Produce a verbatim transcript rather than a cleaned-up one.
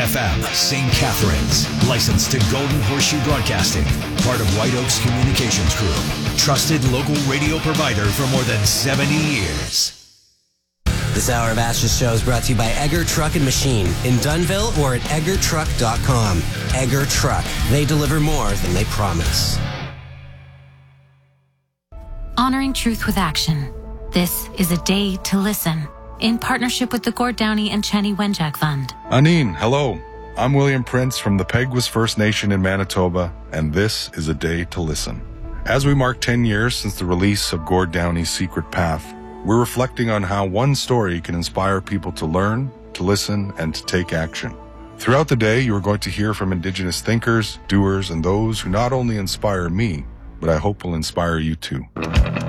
F M, Saint Catharines. Licensed to Golden Horseshoe Broadcasting. Part of White Oaks Communications Group. Trusted local radio provider for more than seventy years. This hour of Ashes Show is brought to you by Egger Truck and Machine in Dunnville or at egger truck dot com. Egger Truck. They deliver more than they promise. Honoring truth with action. This is a day to listen. In partnership with the Gord Downey and Cheney Wenjack Fund. Aneen, hello. I'm William Prince from the Peguis First Nation in Manitoba, and this is a day to listen. As we mark ten years since the release of Gord Downey's Secret Path, we're reflecting on how one story can inspire people to learn, to listen, and to take action. Throughout the day, you are going to hear from Indigenous thinkers, doers, and those who not only inspire me, but I hope will inspire you too.